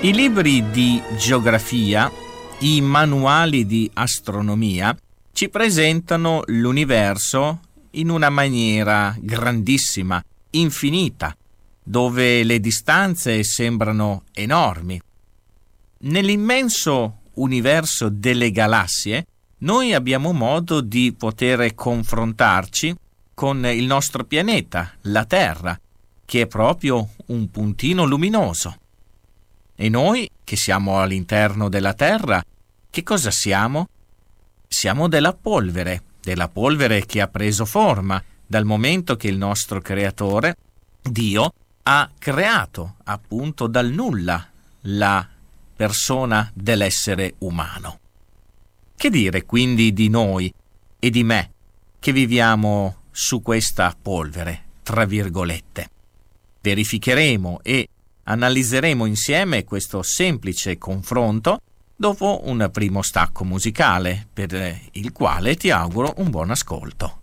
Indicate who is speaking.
Speaker 1: I libri di geografia, i manuali di astronomia ci presentano l'universo in una maniera grandissima, infinita, dove le distanze sembrano enormi. Nell'immenso universo delle galassie, noi abbiamo modo di poter confrontarci con il nostro pianeta, la Terra, che è proprio un puntino luminoso. E noi, che siamo all'interno della Terra, che cosa siamo? Siamo della polvere che ha preso forma dal momento che il nostro creatore, Dio, ha creato appunto dal nulla la persona dell'essere umano. Che dire quindi di noi e di me che viviamo su questa polvere, tra virgolette? Verificheremo e analizzeremo insieme questo semplice confronto dopo un primo stacco musicale, per il quale ti auguro un buon ascolto.